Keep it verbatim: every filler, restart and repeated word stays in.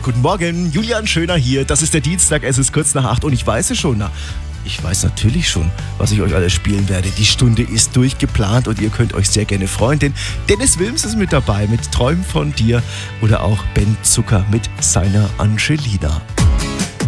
Guten Morgen, Julian Schöner hier. Das ist der Dienstag, es ist kurz nach acht und ich weiß es schon. Na, ich weiß natürlich schon, was ich euch alles spielen werde. Die Stunde ist durchgeplant und ihr könnt euch sehr gerne freuen, denn Dennis Wilms ist mit dabei mit Träumen von dir oder auch Ben Zucker mit seiner Angelina.